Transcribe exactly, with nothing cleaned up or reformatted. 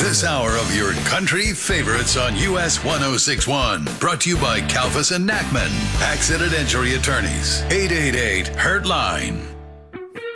This hour of your country favorites on U S one oh six point one. Brought to you by Kalfas and Nachman. Accident Injury Attorneys. eight eight eight, Hurt Line.